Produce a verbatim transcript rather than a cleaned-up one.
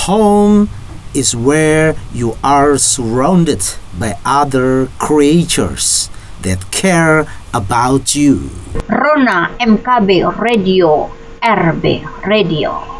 Home is where you are surrounded by other creatures that care about you. Rona M K B Radio R B Radio.